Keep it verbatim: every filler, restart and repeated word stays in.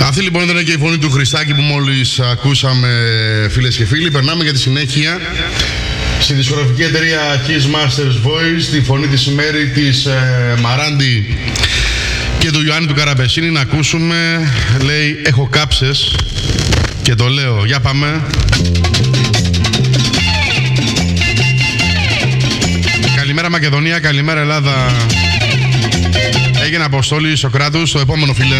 Αυτή λοιπόν ήταν και η φωνή του Χριστάκη που μόλις ακούσαμε, φίλες και φίλοι. Περνάμε για τη συνέχεια στη δισκογραφική εταιρεία His Master's Voice, τη φωνή της ημέρη της ε, Μαράντη και του Ιωάννη του Καραπεσίνη. Να ακούσουμε, λέει, έχω κάψες και το λέω. Για πάμε. Καλημέρα Μακεδονία, καλημέρα Ελλάδα. Έγινε Αποστόλη Σοκράτου, στο επόμενο φίλε.